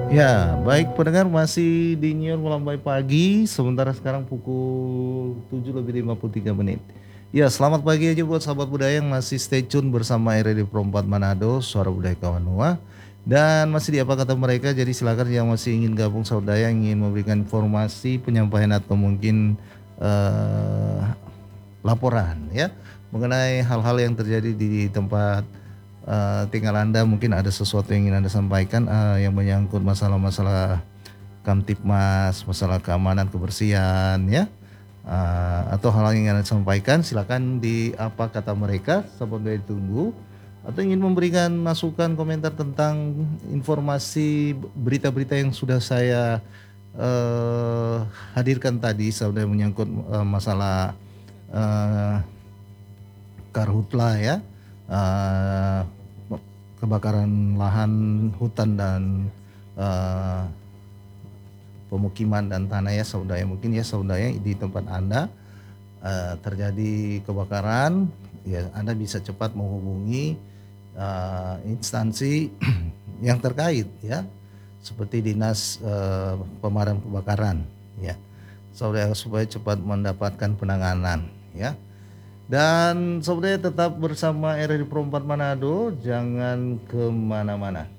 Ya, baik pendengar masih di New York Melambai Pagi, sementara sekarang pukul 7 lebih 53 menit. Ya, selamat pagi aja buat sahabat budaya yang masih stay tune bersama RRI Pro 4 Manado, Suara Budaya Kawanua. Dan masih di apa kata mereka, jadi silakan yang masih ingin gabung sahabat budaya, ingin memberikan informasi, penyampaian atau mungkin eh, laporan ya mengenai hal-hal yang terjadi di tempat tinggal Anda, mungkin ada sesuatu yang ingin Anda sampaikan yang menyangkut masalah-masalah Kamtipmas, masalah keamanan kebersihan ya. Atau hal yang ingin Anda sampaikan, silakan di apa kata mereka, sahabat dari tunggu, atau ingin memberikan masukan komentar tentang informasi berita-berita yang sudah saya eh, hadirkan tadi, saudara, menyangkut masalah eh, karhutla ya, eh, kebakaran lahan hutan dan eh, pemukiman dan tanah ya saudara. Mungkin ya saudara di tempat Anda terjadi kebakaran, ya Anda bisa cepat menghubungi instansi yang terkait ya, seperti dinas pemadam kebakaran ya saudara, supaya cepat mendapatkan penanganan ya. Dan saudara tetap bersama RRI Pro 4 Manado, jangan kemana-mana.